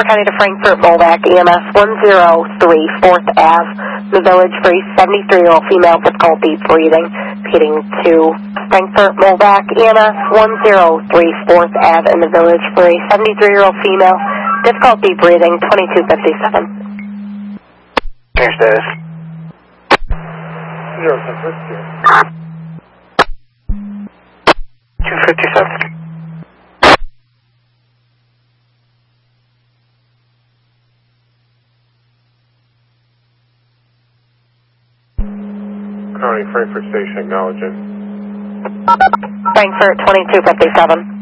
County to Frankfort, Molvac, EMS 103 4th Ave, the Village for a 73-year-old female, difficulty breathing. Heading to Frankfort, Molvac, EMS 103 4th Ave in the Village for a 73-year-old female, difficulty breathing, 2257. Your status? 257. County Frankfort Station, acknowledging. Frankfort 2257.